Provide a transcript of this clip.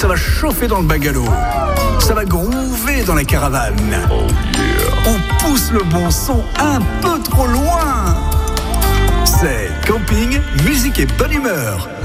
ça va chauffer dans le bungalow. Ça va groover dans la caravane. On pousse le bon son un peu trop loin. C'est camping, musique et bonne humeur.